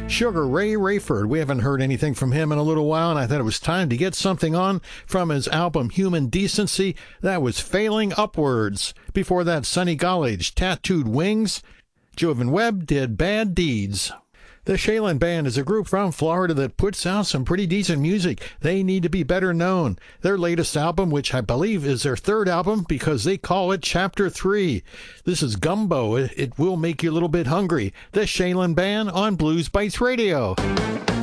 Sugar Ray Rayford. We haven't heard anything from him in a little while, and I thought it was time to get something on from his album Human Decency. That was Failing Upwards. Before that, Sonny Gollage, Tattooed Wings. Jovan Webb did Bad Deeds. The Shaylin Band is a group from Florida that puts out some pretty decent music. They need to be better known. Their latest album, which I believe is their third album because they call it Chapter 3. This is Gumbo. It will make you a little bit hungry. The Shaylin Band on Blues Bites Radio.